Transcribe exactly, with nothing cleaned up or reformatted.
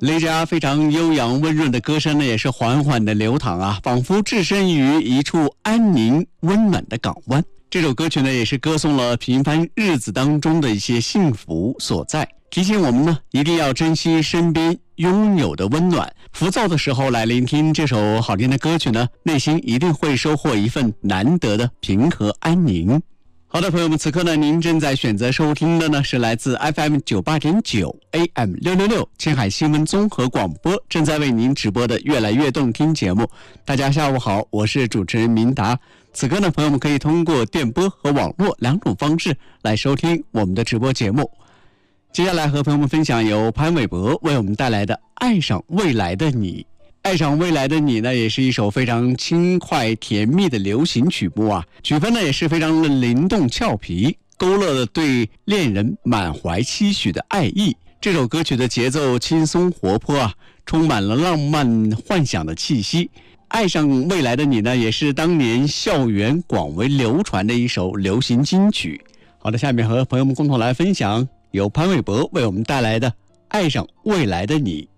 雷佳非常悠扬温润的歌声呢，也是缓缓的流淌啊，仿佛置身于一处安宁温暖的港湾。这首歌曲呢，也是歌颂了平凡日子当中的一些幸福所在，提醒我们呢，一定要珍惜身边拥有的温暖。浮躁的时候来聆听这首好听的歌曲呢，内心一定会收获一份难得的平和安宁。好的，朋友们，此刻呢，您正在选择收听的呢是来自 F M 九八点九 A M 六六六青海新闻综合广播正在为您直播的越来越动听节目。大家下午好，我是主持人明达。此刻呢，朋友们可以通过电波和网络两种方式来收听我们的直播节目。接下来和朋友们分享由潘玮柏为我们带来的《爱上未来的你》。爱上未来的你呢，也是一首非常轻快甜蜜的流行曲目啊，曲风呢也是非常的灵动俏皮，勾勒了对恋人满怀期许的爱意。这首歌曲的节奏轻松活泼啊，充满了浪漫幻想的气息。爱上未来的你呢，也是当年校园广为流传的一首流行金曲。好的，下面和朋友们共同来分享由潘玮柏为我们带来的《爱上未来的你》。